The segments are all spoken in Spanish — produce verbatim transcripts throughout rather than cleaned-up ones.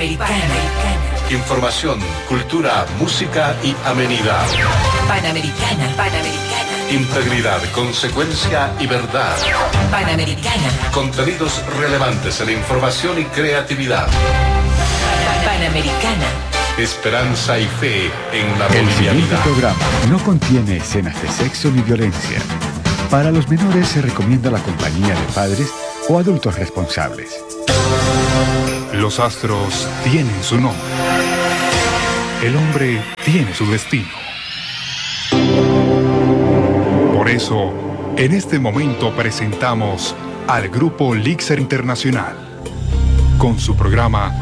Panamericana. Información, cultura, música y amenidad. Panamericana. Panamericana. Integridad, consecuencia y verdad. Panamericana. Contenidos relevantes en información y creatividad. Panamericana. Esperanza y fe en la El siguiente bolivianidad. programa no contiene escenas de sexo ni violencia. Para los menores se recomienda la compañía de padres o adultos responsables. Los astros tienen su nombre. El hombre tiene su destino. Por eso, en este momento presentamos al grupo Lixer Internacional con su programa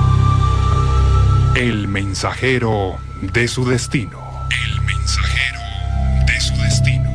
El mensajero de su destino. El mensajero de su destino.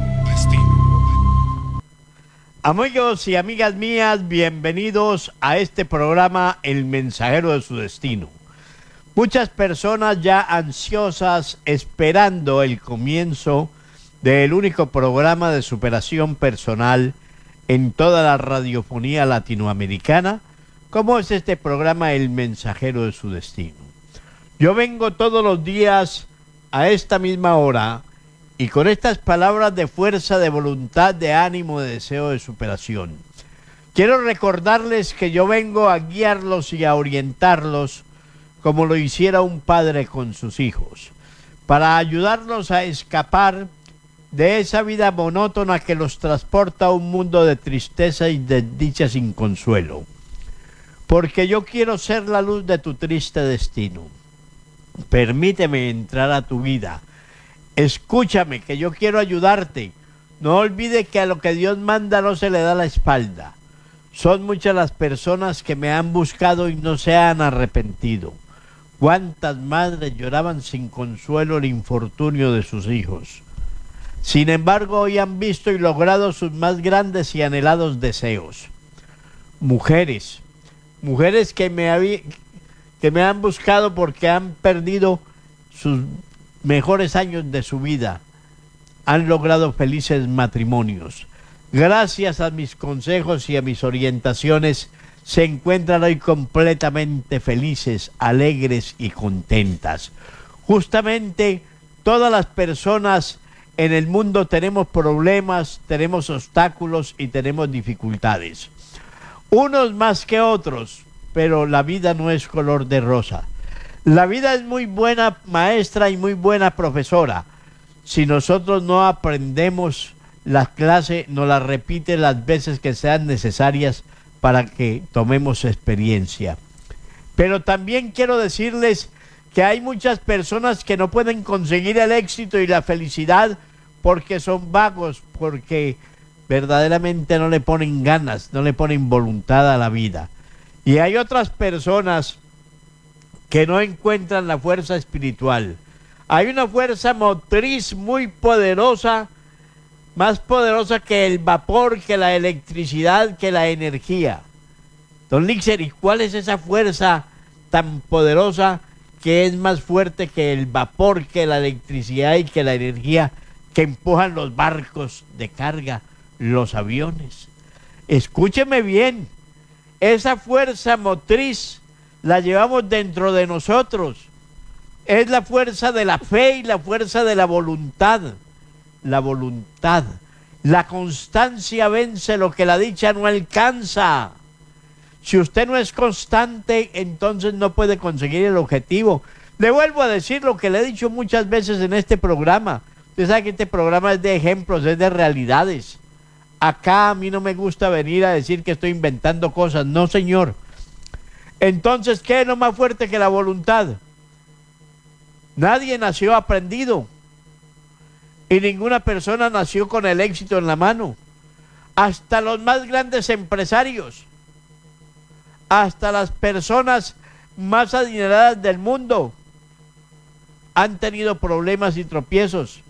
Destino. Amigos y amigas mías, bienvenidos a este programa El mensajero de su destino. Muchas personas ya ansiosas esperando el comienzo del único programa de superación personal en toda la radiofonía latinoamericana, como es este programa El mensajero de su destino. Yo vengo todos los días a esta misma hora y con estas palabras de fuerza, de voluntad, de ánimo, de deseo de superación. Quiero recordarles que yo vengo a guiarlos y a orientarlos como lo hiciera un padre con sus hijos, para ayudarlos a escapar de esa vida monótona que los transporta a un mundo de tristeza y desdicha sin consuelo. Porque yo quiero ser la luz de tu triste destino. Permíteme entrar a tu vida. Escúchame, que yo quiero ayudarte. No olvide que a lo que Dios manda no se le da la espalda. Son muchas las personas que me han buscado y no se han arrepentido. ¿Cuántas madres lloraban sin consuelo el infortunio de sus hijos? Sin embargo, hoy han visto y logrado sus más grandes y anhelados deseos. Mujeres, mujeres que me, habí, que me han buscado porque han perdido sus mejores años de su vida, han logrado felices matrimonios. Gracias a mis consejos y a mis orientaciones, se encuentran hoy completamente felices, alegres y contentas. Justamente todas las personas en el mundo tenemos problemas, tenemos obstáculos y tenemos dificultades. Unos más que otros, pero la vida no es color de rosa. La vida es muy buena maestra y muy buena profesora. Si nosotros no aprendemos la clase, nos la repite las veces que sean necesarias para que tomemos experiencia. Pero también quiero decirles que hay muchas personas que no pueden conseguir el éxito y la felicidad porque son vagos, porque verdaderamente no le ponen ganas, no le ponen voluntad a la vida. Y hay otras personas que no encuentran la fuerza espiritual. Hay una fuerza motriz muy poderosa, más poderosa que el vapor, que la electricidad, que la energía. Don Lixer, ¿y cuál es esa fuerza tan poderosa que es más fuerte que el vapor, que la electricidad y que la energía que empujan los barcos de carga, los aviones? Escúcheme bien, esa fuerza motriz la llevamos dentro de nosotros. Es la fuerza de la fe y la fuerza de la voluntad. La voluntad, la constancia vence lo que la dicha no alcanza. Si usted no es constante, entonces no puede conseguir el objetivo. Le vuelvo a decir lo que le he dicho muchas veces en este programa. Usted sabe que este programa es de ejemplos, es de realidades. Acá a mí no me gusta venir a decir que estoy inventando cosas. No, señor. Entonces, ¿qué es lo más fuerte que la voluntad? Nadie nació aprendido. Y ninguna persona nació con el éxito en la mano. Hasta los más grandes empresarios, hasta las personas más adineradas del mundo han tenido problemas y tropiezos.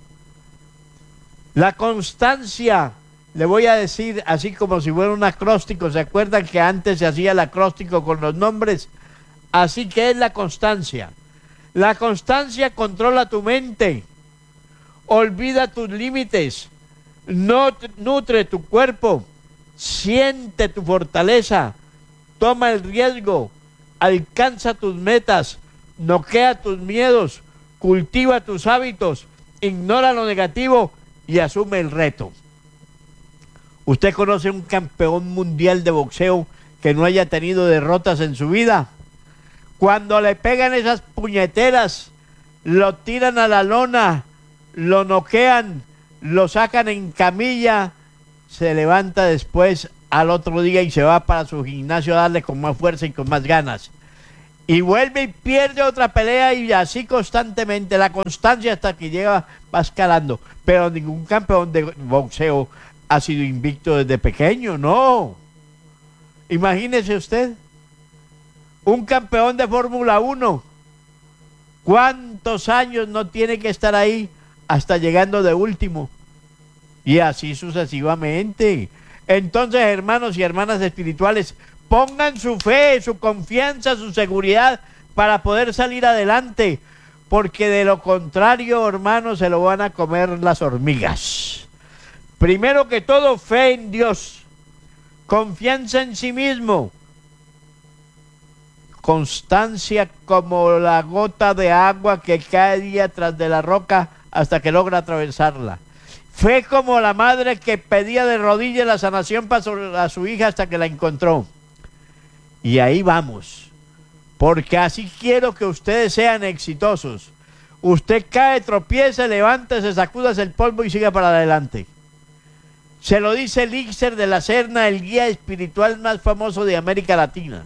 La constancia, le voy a decir así como si fuera un acróstico. ¿Se acuerdan que antes se hacía el acróstico con los nombres? Así que es la constancia. La constancia controla tu mente. Olvida tus límites, no nutre tu cuerpo, siente tu fortaleza, toma el riesgo, alcanza tus metas, noquea tus miedos, cultiva tus hábitos, ignora lo negativo y asume el reto. ¿Usted conoce un campeón mundial de boxeo que no haya tenido derrotas en su vida? Cuando le pegan esas puñeteras, lo tiran a la lona, lo noquean, lo sacan en camilla, se levanta después al otro día y se va para su gimnasio a darle con más fuerza y con más ganas. Y vuelve y pierde otra pelea y así constantemente, la constancia hasta que llega, va escalando. Pero ningún campeón de boxeo ha sido invicto desde pequeño, no. Imagínese usted, un campeón de Fórmula uno, ¿cuántos años no tiene que estar ahí hasta llegando de último? Y así sucesivamente. Entonces, hermanos y hermanas espirituales, pongan su fe, su confianza, su seguridad para poder salir adelante, porque de lo contrario, hermanos, se lo van a comer las hormigas. Primero que todo, fe en Dios, confianza en sí mismo, constancia como la gota de agua que cae día tras de la roca hasta que logra atravesarla. Fe como la madre que pedía de rodillas la sanación para su hija hasta que la encontró. Y ahí vamos, porque así quiero que ustedes sean exitosos. Usted cae, tropieza, levántese, sacúdase el polvo y siga para adelante. Se lo dice Elixir de la Serna, el guía espiritual más famoso de América Latina.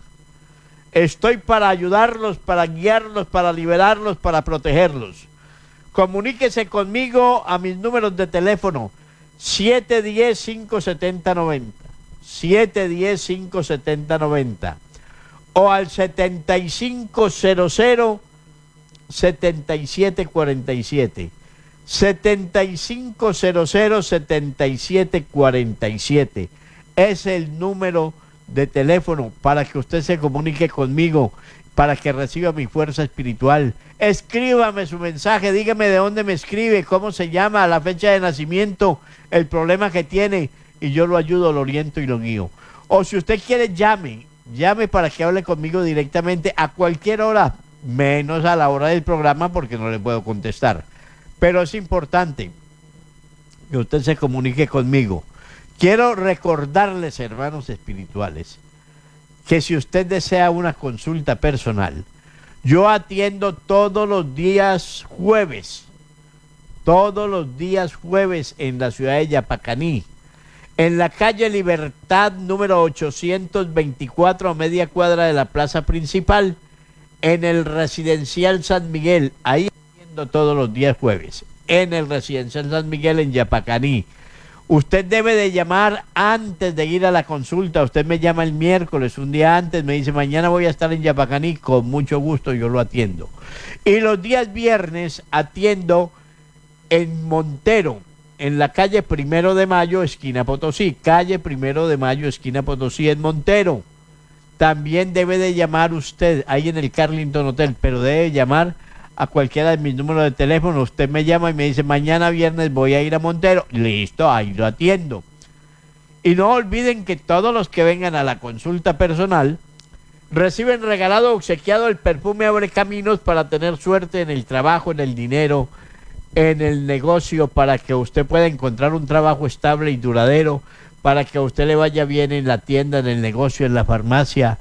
Estoy para ayudarlos, para guiarlos, para liberarlos, para protegerlos. Comuníquese conmigo a mis números de teléfono siete uno cero, cinco siete cero, nueve cero, siete uno cero, cinco siete cero, nueve cero o al setenta y cinco cero cero, setenta y siete cuarenta y siete, setenta y cinco cero cero, setenta y siete cuarenta y siete. Es el número de teléfono para que usted se comunique conmigo, para que reciba mi fuerza espiritual. Escríbame su mensaje, dígame de dónde me escribe, cómo se llama, la fecha de nacimiento, el problema que tiene, y yo lo ayudo, lo oriento y lo guío. O si usted quiere, llame, llame para que hable conmigo directamente a cualquier hora, menos a la hora del programa porque no le puedo contestar. Pero es importante que usted se comunique conmigo. Quiero recordarles, hermanos espirituales, que si usted desea una consulta personal, yo atiendo todos los días jueves, todos los días jueves en la ciudad de Yapacaní, en la calle Libertad número ochocientos veinticuatro, a media cuadra de la plaza principal, en el residencial San Miguel. Ahí atiendo todos los días jueves, en el residencial San Miguel en Yapacaní. Usted debe de llamar antes de ir a la consulta. Usted me llama el miércoles, un día antes, me dice, mañana voy a estar en Yapacaní, con mucho gusto yo lo atiendo. Y los días viernes atiendo en Montero, en la calle Primero de Mayo, esquina Potosí, calle Primero de Mayo, esquina Potosí, en Montero. También debe de llamar usted, ahí en el Carlington Hotel, pero debe llamar a cualquiera de mis números de teléfono. Usted me llama y me dice, mañana viernes voy a ir a Montero. Listo, ahí lo atiendo. Y no olviden que todos los que vengan a la consulta personal reciben regalado, obsequiado el perfume Abre Caminos para tener suerte en el trabajo, en el dinero, en el negocio, para que usted pueda encontrar un trabajo estable y duradero, para que a usted le vaya bien en la tienda, en el negocio, en la farmacia,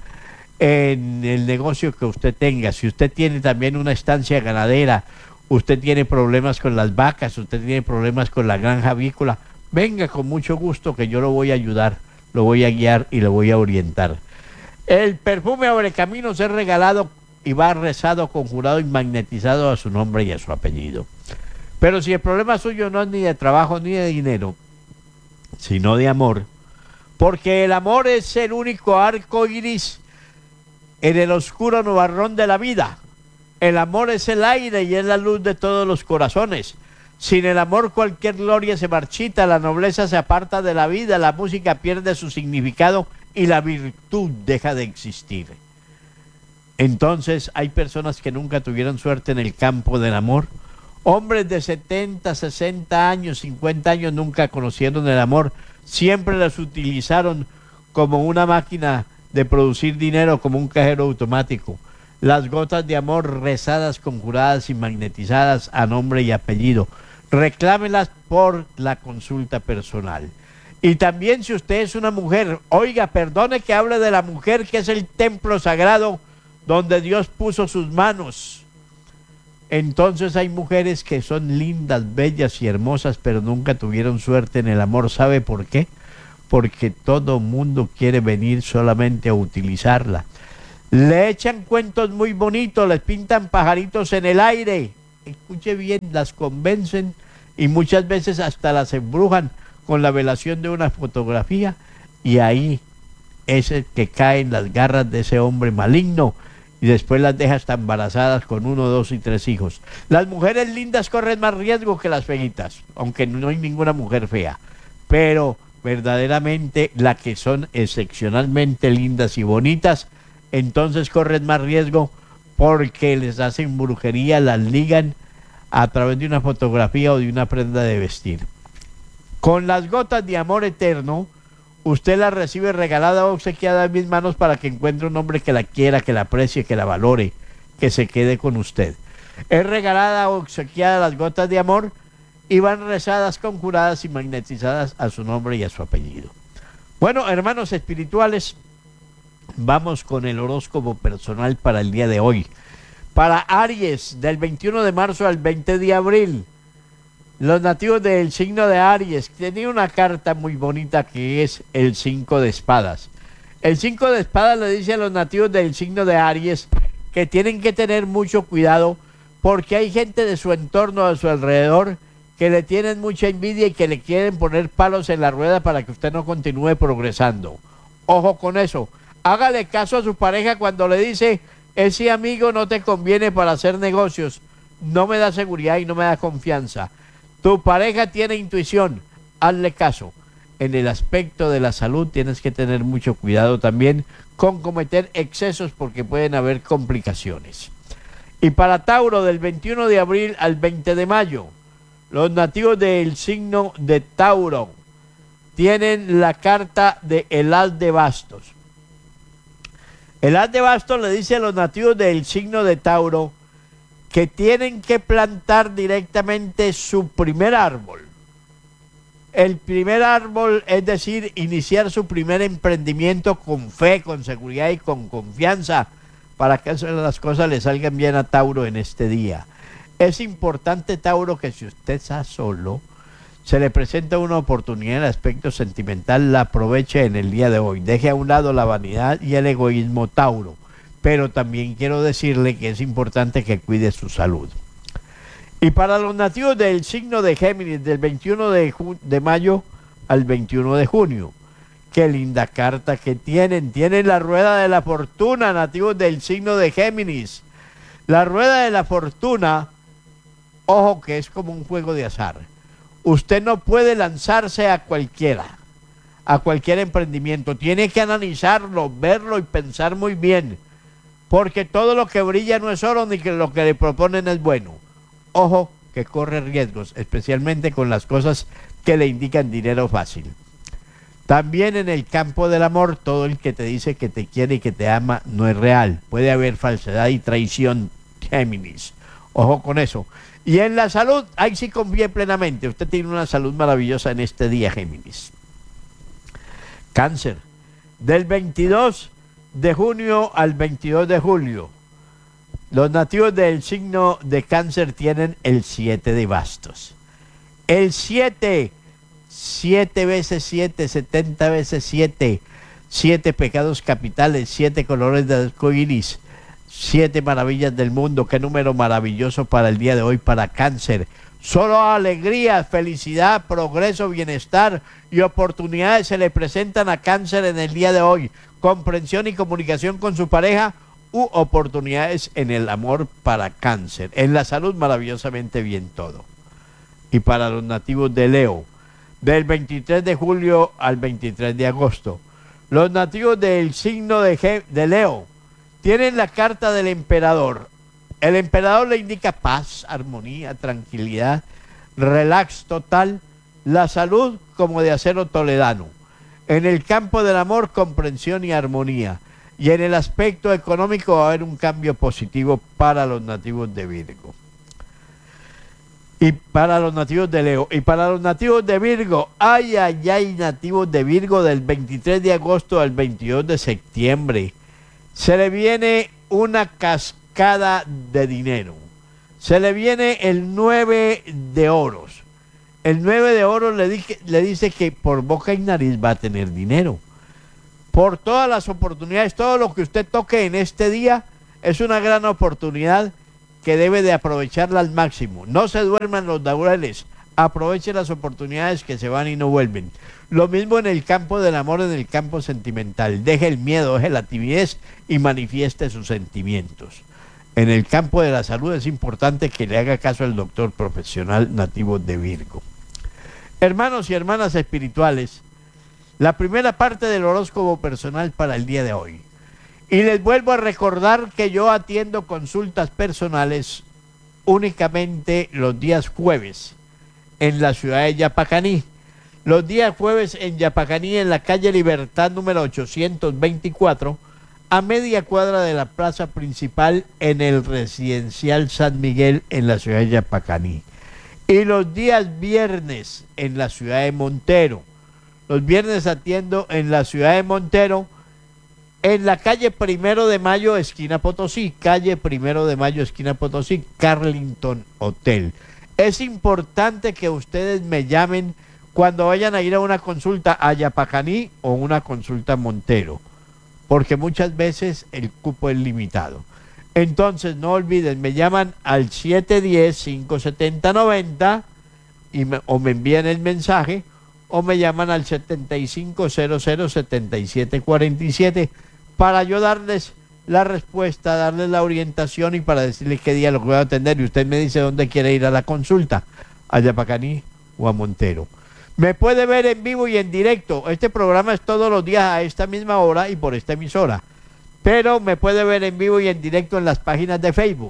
en el negocio que usted tenga. Si usted tiene también una estancia ganadera, usted tiene problemas con las vacas, usted tiene problemas con la granja avícola, venga con mucho gusto que yo lo voy a ayudar, lo voy a guiar y lo voy a orientar. El perfume Abre Caminos es regalado y va rezado, conjurado y magnetizado a su nombre y a su apellido. Pero si el problema suyo no es ni de trabajo ni de dinero, sino de amor, porque el amor es el único arco iris en el oscuro nubarrón de la vida. El amor es el aire y es la luz de todos los corazones. Sin el amor cualquier gloria se marchita, la nobleza se aparta de la vida, la música pierde su significado y la virtud deja de existir. Entonces hay personas que nunca tuvieron suerte en el campo del amor. Hombres de setenta, sesenta años, cincuenta años nunca conocieron el amor. Siempre los utilizaron como una máquina de producir dinero como un cajero automático. Las gotas de amor rezadas, conjuradas y magnetizadas a nombre y apellido. Reclámelas por la consulta personal. Y también si usted es una mujer, oiga, perdone que hable de la mujer, que es el templo sagrado donde Dios puso sus manos. Entonces hay mujeres que son lindas, bellas y hermosas, pero nunca tuvieron suerte en el amor. ¿Sabe por qué? Porque todo mundo quiere venir solamente a utilizarla. Le echan cuentos muy bonitos, les pintan pajaritos en el aire. Escuche bien, las convencen y muchas veces hasta las embrujan con la velación de una fotografía, y ahí es el que cae en las garras de ese hombre maligno y después las deja hasta embarazadas con uno, dos y tres hijos. Las mujeres lindas corren más riesgo que las feitas, aunque no hay ninguna mujer fea, pero verdaderamente las que son excepcionalmente lindas y bonitas, entonces corren más riesgo porque les hacen brujería, las ligan a través de una fotografía o de una prenda de vestir. Con las gotas de amor eterno, usted la recibe regalada o obsequiada en mis manos para que encuentre un hombre que la quiera, que la aprecie, que la valore, que se quede con usted. Es regalada o obsequiada las gotas de amor y van rezadas, conjuradas y magnetizadas a su nombre y a su apellido. Bueno, hermanos espirituales, vamos con el horóscopo personal para el día de hoy. Para Aries, del veintiuno de marzo al veinte de abril. Los nativos del signo de Aries tienen una carta muy bonita que es el cinco de espadas. El cinco de espadas le dice a los nativos del signo de Aries que tienen que tener mucho cuidado porque hay gente de su entorno, a su alrededor, que le tienen mucha envidia y que le quieren poner palos en la rueda para que usted no continúe progresando. Ojo con eso. Hágale caso a su pareja cuando le dice: ese amigo no te conviene para hacer negocios, no me da seguridad y no me da confianza. Tu pareja tiene intuición, hazle caso. En el aspecto de la salud tienes que tener mucho cuidado también con cometer excesos porque pueden haber complicaciones. Y para Tauro, del veintiuno de abril al veinte de mayo, los nativos del signo de Tauro tienen la carta de el As de Bastos. El As de Bastos le dice a los nativos del signo de Tauro que tienen que plantar directamente su primer árbol. El primer árbol, es decir, iniciar su primer emprendimiento con fe, con seguridad y con confianza para que las cosas le salgan bien a Tauro en este día. Es importante, Tauro, que si usted está solo, se le presenta una oportunidad en el aspecto sentimental, la aproveche en el día de hoy. Deje a un lado la vanidad y el egoísmo, Tauro. Pero también quiero decirle que es importante que cuide su salud. Y para los nativos del signo de Géminis, del veintiuno de, de mayo al veintiuno de junio, qué linda carta que tienen. Tienen la rueda de la fortuna, nativos del signo de Géminis. La rueda de la fortuna, ojo que es como un juego de azar. Usted no puede lanzarse a cualquiera, a cualquier emprendimiento. Tiene que analizarlo, verlo y pensar muy bien. Porque todo lo que brilla no es oro, ni que lo que le proponen es bueno. Ojo que corre riesgos, especialmente con las cosas que le indican dinero fácil. También en el campo del amor, todo el que te dice que te quiere y que te ama no es real. Puede haber falsedad y traición, Géminis. Ojo con eso. Y en la salud, ahí sí confíe plenamente. Usted tiene una salud maravillosa en este día, Géminis. Cáncer, del veintidós de junio al veintidós de julio. Los nativos del signo de Cáncer tienen el siete de bastos. El siete, siete veces siete, setenta veces siete, siete pecados capitales, siete colores de arco iris, siete maravillas del mundo. Qué número maravilloso para el día de hoy para Cáncer. Solo alegría, felicidad, progreso, bienestar y oportunidades se le presentan a Cáncer en el día de hoy. Comprensión y comunicación con su pareja u oportunidades en el amor para Cáncer. En la salud maravillosamente bien todo. Y para los nativos de Leo, del veintitrés de julio al veintitrés de agosto, los nativos del signo de, de Leo tienen la carta del emperador. El emperador le indica paz, armonía, tranquilidad, relax total, la salud como de acero toledano. En el campo del amor, comprensión y armonía. Y en el aspecto económico va a haber un cambio positivo para los nativos de Virgo. Y para los nativos de Leo. Y para los nativos de Virgo, ay, ay, ay, nativos de Virgo del veintitrés de agosto al veintidós de septiembre. Se le viene una cascada de dinero. Se le viene el nueve de oros. El nueve de oros le, di, le dice que por boca y nariz va a tener dinero. Por todas las oportunidades, todo lo que usted toque en este día es una gran oportunidad que debe de aprovecharla al máximo. No se duerman los laureles, aproveche las oportunidades que se van y no vuelven. Lo mismo en el campo del amor, en el campo sentimental. Deje el miedo, deje la timidez y manifieste sus sentimientos. En el campo de la salud es importante que le haga caso al doctor profesional nativo de Virgo. Hermanos y hermanas espirituales, la primera parte del horóscopo personal para el día de hoy. Y les vuelvo a recordar que yo atiendo consultas personales únicamente los días jueves en la ciudad de Yapacaní. Los días jueves en Yapacaní, en la calle Libertad número ochocientos veinticuatro, a media cuadra de la plaza principal en el residencial San Miguel en la ciudad de Yapacaní. Y los días viernes en la ciudad de Montero. Los viernes atiendo en la ciudad de Montero, en la calle Primero de Mayo, esquina Potosí, calle Primero de Mayo, esquina Potosí, Carlington Hotel. Es importante que ustedes me llamen cuando vayan a ir a una consulta a Yapacaní o una consulta a Montero, porque muchas veces el cupo es limitado. Entonces no olviden, me llaman al siete uno cero, cinco siete cero, nueve cero y me, o me envían el mensaje, o me llaman al setenta y cinco cero cero, setenta y siete cuarenta y siete para yo darles la respuesta, darles la orientación y para decirles qué día lo voy a atender. Y usted me dice dónde quiere ir a la consulta, a Yapacaní o a Montero. Me puede ver en vivo y en directo. Este programa es todos los días a esta misma hora y por esta emisora. Pero me puede ver en vivo y en directo en las páginas de Facebook.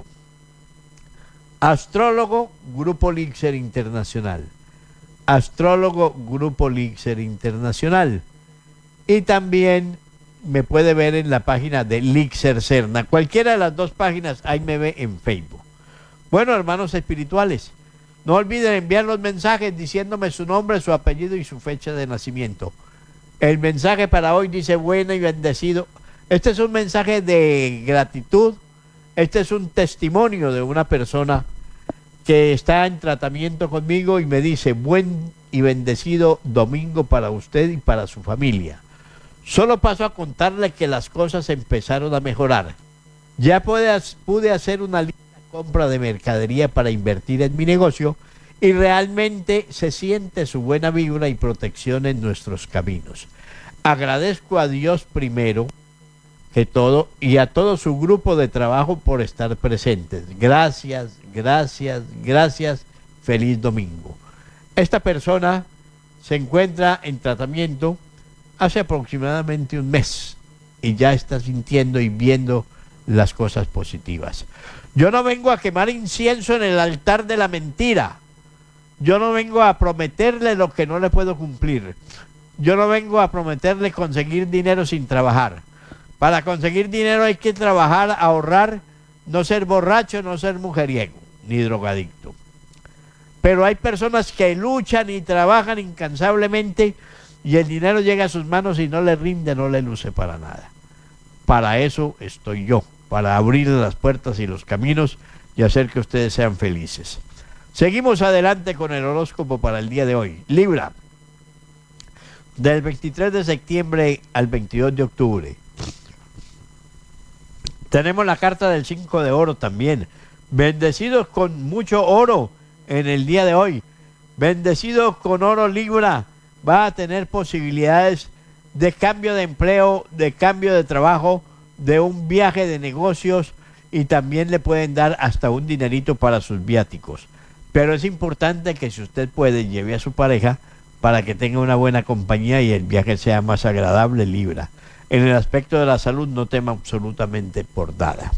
Astrólogo Grupo Lixer Internacional. Astrólogo Grupo Lixer Internacional. Y también me puede ver en la página de Lixer Serna. Cualquiera de las dos páginas, ahí me ve en Facebook. Bueno, hermanos espirituales, no olviden enviar los mensajes diciéndome su nombre, su apellido y su fecha de nacimiento. El mensaje para hoy dice: bueno y bendecido. Este es un mensaje de gratitud. Este es un testimonio de una persona que está en tratamiento conmigo y me dice: buen y bendecido domingo para usted y para su familia. Solo paso a contarle que las cosas empezaron a mejorar. Ya pude, pude hacer una linda compra de mercadería para invertir en mi negocio y realmente se siente su buena vibra y protección en nuestros caminos. Agradezco a Dios primero que todo y a todo su grupo de trabajo por estar presentes. Gracias, gracias, gracias. Feliz domingo. Esta persona se encuentra en tratamiento hace aproximadamente un mes y ya está sintiendo y viendo las cosas positivas. Yo no vengo a quemar incienso en el altar de la mentira. Yo no vengo a prometerle lo que no le puedo cumplir. Yo no vengo a prometerle conseguir dinero sin trabajar. Para conseguir dinero hay que trabajar, ahorrar, no ser borracho, no ser mujeriego, ni drogadicto. Pero hay personas que luchan y trabajan incansablemente y el dinero llega a sus manos y no le rinde, no le luce para nada. Para eso estoy yo, para abrir las puertas y los caminos y hacer que ustedes sean felices. Seguimos adelante con el horóscopo para el día de hoy. Libra, del veintitrés de septiembre al veintidós de octubre. Tenemos la carta del cinco de oro también. Bendecidos con mucho oro en el día de hoy. Bendecidos con oro, Libra. Va a tener posibilidades de cambio de empleo, de cambio de trabajo, de un viaje de negocios y también le pueden dar hasta un dinerito para sus viáticos. Pero es importante que si usted puede, lleve a su pareja para que tenga una buena compañía y el viaje sea más agradable, Libra. En el aspecto de la salud no tema absolutamente por nada.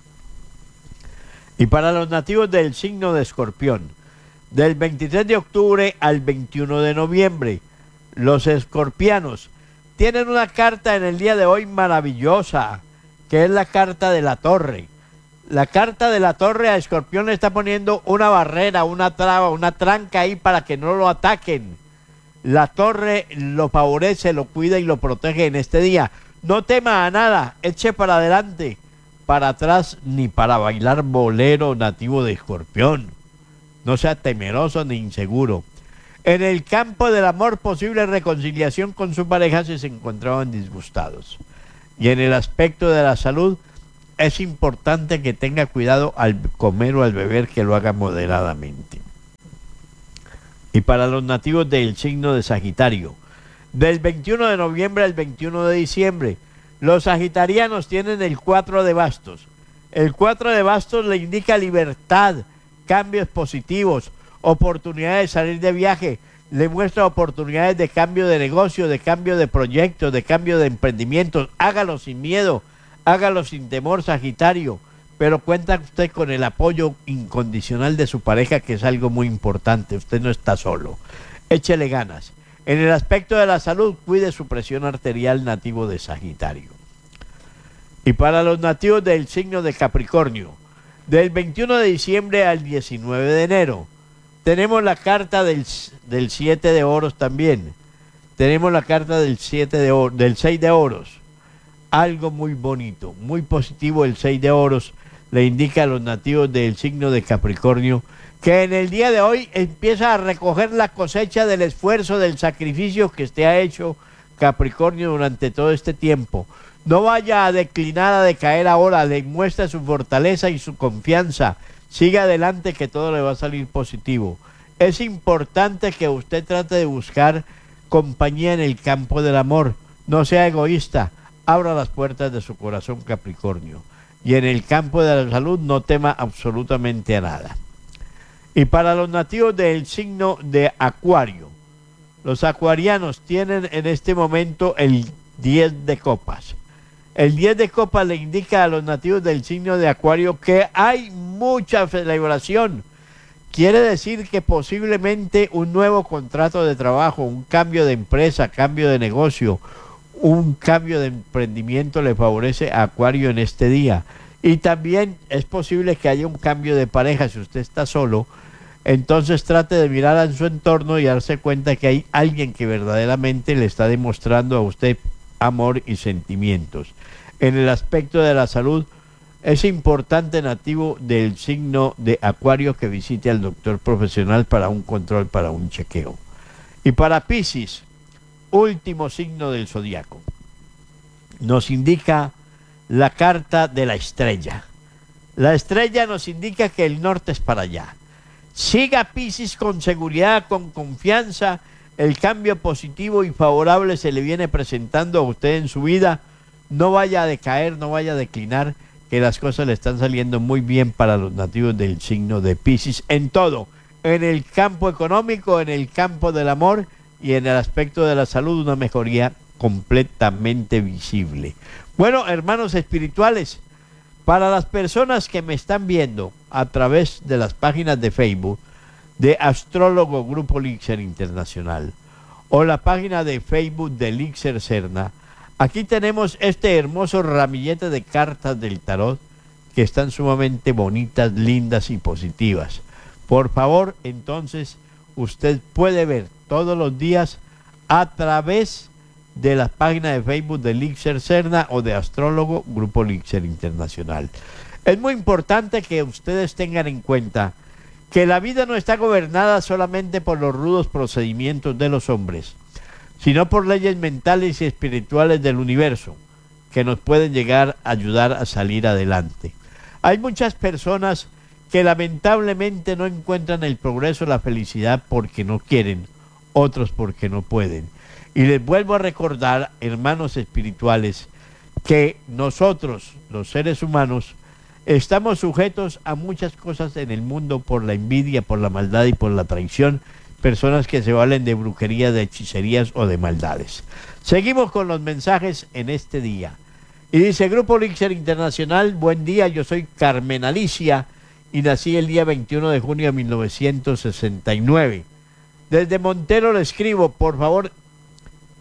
Y para los nativos del signo de Escorpión, del veintitrés de octubre al veintiuno de noviembre, los escorpianos tienen una carta en el día de hoy maravillosa, que es la carta de la torre. La carta de la torre a Escorpión le está poniendo una barrera, una traba, una tranca ahí para que no lo ataquen. La torre lo favorece, lo cuida y lo protege en este día. No tema a nada, eche para adelante, para atrás, ni para bailar bolero nativo de Escorpión. No sea temeroso ni inseguro. En el campo del amor, posible reconciliación con su pareja si se encontraban disgustados. Y en el aspecto de la salud, es importante que tenga cuidado al comer o al beber, que lo haga moderadamente. Y para los nativos del signo de Sagitario, del veintiuno de noviembre al veintiuno de diciembre, los sagitarianos tienen el cuatro de bastos. El cuatro de bastos le indica libertad, cambios positivos, oportunidades de salir de viaje, le muestra oportunidades de cambio de negocio, de cambio de proyectos, de cambio de emprendimientos. Hágalo sin miedo, hágalo sin temor, Sagitario, pero cuenta usted con el apoyo incondicional de su pareja, que es algo muy importante. Usted no está solo. Échele ganas. En el aspecto de la salud, cuide su presión arterial, nativo de Sagitario. Y para los nativos del signo de Capricornio, del veintiuno de diciembre al diecinueve de enero, tenemos la carta del, del siete de oros también. Tenemos la carta del, siete de or, del seis de oros. Algo muy bonito, muy positivo. El seis de oros le indica a los nativos del signo de Capricornio que en el día de hoy empieza a recoger la cosecha del esfuerzo, del sacrificio que usted ha hecho, Capricornio, durante todo este tiempo. No vaya a declinar, a decaer ahora, demuestra su fortaleza y su confianza. Siga adelante, que todo le va a salir positivo. Es importante que usted trate de buscar compañía en el campo del amor. No sea egoísta, abra las puertas de su corazón, Capricornio. Y en el campo de la salud no tema absolutamente a nada. Y para los nativos del signo de Acuario, los acuarianos tienen en este momento el diez de copas. El diez de copas le indica a los nativos del signo de Acuario que hay mucha celebración. Quiere decir que posiblemente un nuevo contrato de trabajo, un cambio de empresa, cambio de negocio, un cambio de emprendimiento le favorece a Acuario en este día. Y también es posible que haya un cambio de pareja. Si usted está solo, entonces trate de mirar a su entorno y darse cuenta que hay alguien que verdaderamente le está demostrando a usted amor y sentimientos. En el aspecto de la salud, es importante, nativo del signo de Acuario, que visite al doctor profesional para un control, para un chequeo. Y para Piscis, último signo del zodiaco, nos indica la carta de la estrella. La estrella nos indica que el norte es para allá. Siga, Piscis, con seguridad, con confianza. El cambio positivo y favorable se le viene presentando a usted en su vida. No vaya a decaer, no vaya a declinar, que las cosas le están saliendo muy bien para los nativos del signo de Piscis en todo, en el campo económico, en el campo del amor y en el aspecto de la salud, una mejoría completamente visible. Bueno, hermanos espirituales, para las personas que me están viendo a través de las páginas de Facebook de Astrólogo Grupo Lixer Internacional o la página de Facebook de Lixer Serna, aquí tenemos este hermoso ramillete de cartas del tarot que están sumamente bonitas, lindas y positivas. Por favor, entonces, usted puede ver todos los días a través de la página de Facebook de Lixer Serna o de Astrólogo Grupo Lixer Internacional. Es muy importante que ustedes tengan en cuenta que la vida no está gobernada solamente por los rudos procedimientos de los hombres, sino por leyes mentales y espirituales del universo que nos pueden llegar a ayudar a salir adelante. Hay muchas personas que lamentablemente no encuentran el progreso, la felicidad porque no quieren, otros porque no pueden. Y les vuelvo a recordar, hermanos espirituales, que nosotros, los seres humanos, estamos sujetos a muchas cosas en el mundo por la envidia, por la maldad y por la traición. Personas que se valen de brujería, de hechicerías o de maldades. Seguimos con los mensajes en este día. Y dice: Grupo Lixer Internacional, buen día, yo soy Carmen Alicia y nací el día veintiuno de junio de mil novecientos sesenta y nueve. Desde Montero le escribo, por favor,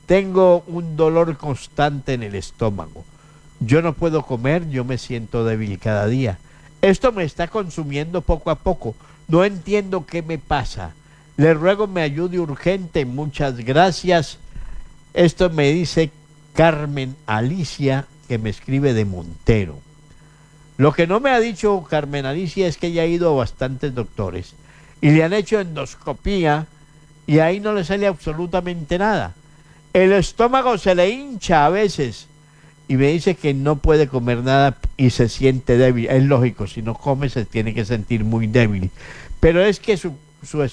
Tengo un dolor constante en el estómago. Yo no puedo comer, yo me siento débil cada día. Esto me está consumiendo poco a poco. No entiendo qué me pasa. Le ruego me ayude urgente. Muchas gracias. Esto me dice Carmen Alicia, que me escribe de Montero. Lo que no me ha dicho Carmen Alicia es que ella ha ido a bastantes doctores y le han hecho endoscopía y ahí no le sale absolutamente nada. El estómago se le hincha a veces y me dice que no puede comer nada y se siente débil. Es lógico, si no come se tiene que sentir muy débil. Pero es que su, su